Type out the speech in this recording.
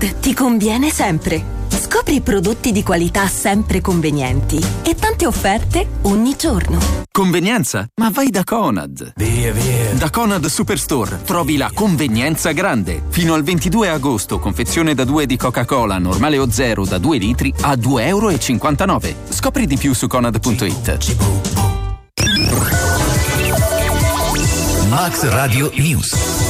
Conad ti conviene sempre. Scopri prodotti di qualità sempre convenienti e tante offerte ogni giorno. Convenienza? Ma vai da Conad. Via. Da Conad Superstore trovi la convenienza grande. Fino al 22 agosto, confezione da 2 di Coca-Cola, normale o zero da 2 litri a €2,59. Scopri di più su conad.it. Max Radio News.